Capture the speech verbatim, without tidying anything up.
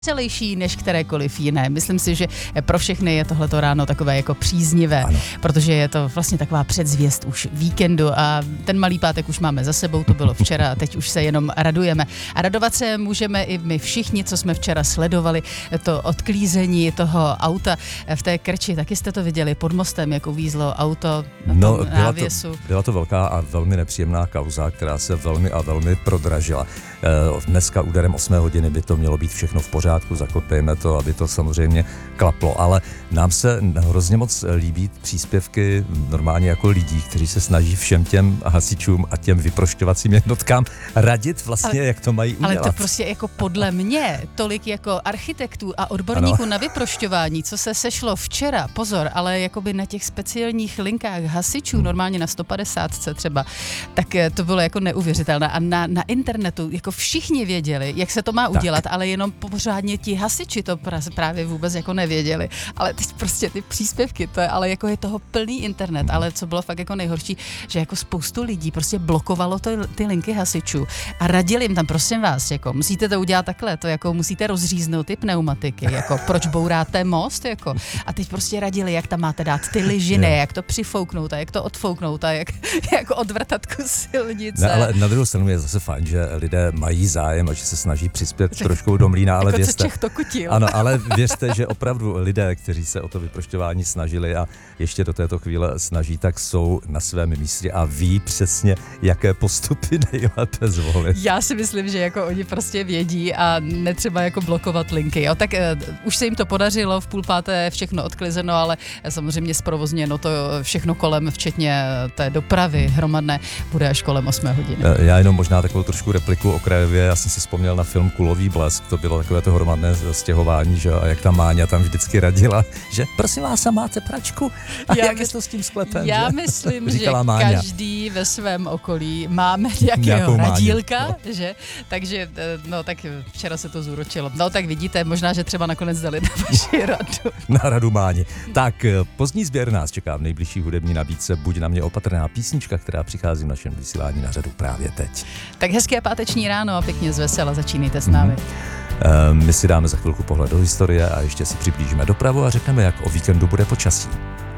Celější než kterékoliv jiné. Myslím si, že pro všechny je tohleto ráno takové jako příznivé, ano. Protože je to vlastně taková předzvěst už víkendu a ten malý pátek už máme za sebou, to bylo včera a teď už se jenom radujeme. A radovat se můžeme i my všichni, co jsme včera sledovali, to odklízení toho auta v té Krči. Taky jste to viděli pod mostem, jak uvízlo auto na no, tom byla návěsu. To, byla to velká a velmi nepříjemná kauza, která se velmi a velmi prodražila. Dneska úderem osmé hodiny by to mělo být všechno v pořádku, zakopejme to, aby to samozřejmě klaplo, ale nám se hrozně moc líbí příspěvky normálně jako lidí, kteří se snaží všem těm hasičům a těm vyprošťovacím jednotkám radit vlastně, ale, jak to mají udělat. Ale to prostě jako podle mě, tolik jako architektů a odborníků ano. na vyprošťování, co se sešlo včera, pozor, ale jakoby na těch speciálních linkách hasičů, hmm. normálně na sto padesát třeba, tak to bylo jako neuvěřitelné a na, na internetu jako všichni věděli, jak se to má udělat, tak. ale jenom pořádně ti hasiči to právě vůbec jako nevěděli. Ale teď prostě ty příspěvky, to je, ale jako je toho plný internet, ale co bylo fakt jako nejhorší, že jako spoustu lidí prostě blokovalo to, ty linky hasičů a radili jim tam, prosím vás, jako musíte to udělat takhle, to jako musíte rozříznout ty pneumatiky, jako proč bouráte most, jako a teď prostě radili, jak tam máte dát ty ližiny, jak to přifouknout a jak to odfouknout a jak jako odvrtat kus silnice. Ne, ale na druhou stranu je zase fajn, že lidé mají zájem a že se snaží přispět trošku do mlýna, ale jako věřte, Čech to kutil. Ano, ale věřte, že opravdu lidé, kteří se o to vyprošťování snažili a ještě do této chvíle snaží, tak jsou na svém místě a ví přesně, jaké postupy nejlépe zvolit. Já si myslím, že jako oni prostě vědí a netřeba jako blokovat linky. Jo? Tak uh, už se jim to podařilo, v půl páté všechno odklizeno, ale samozřejmě zprovozněno to všechno kolem, včetně té dopravy hromadné, bude až kolem osmé hodiny. Já jenom možná takovou trošku repliku okrajově, já jsem si vzpomněl na film Kulový blesk, to bylo takové to hromadné stěhování, že a jak ta Máňa tam vždycky radila, že prosím vás, a máte pračku? A já jak mys- je to s tím sklepem? Já že? myslím, Říkala že Máňa. Každý ve svém okolí máme nějakého radílka, no. že? Takže, no tak včera se to zúročilo. No tak vidíte, možná, že třeba nakonec dali na vaši radu. Na radu Máni. Tak, pozdní sběr nás čeká v nejbližší hudební nabídce. Buď na mě opatrná písnička, která přichází v našem vysílání na řadu právě teď. Tak hezké páteční ráno a pěkně zvesela, začínejte s námi. Mm-hmm. My si dáme za chvilku pohled do historie a ještě si přiblížíme dopravu a řekneme, jak o víkendu bude počasí.